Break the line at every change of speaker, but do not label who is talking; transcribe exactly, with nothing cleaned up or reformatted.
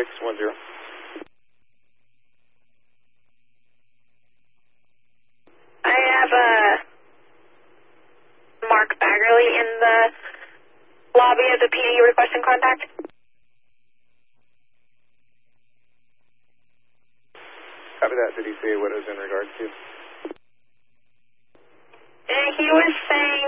six one zero.
I have a Mark Baggerly in the lobby of the P D requesting contact.
Copy that. Did he say what it was in regards to?
And he was saying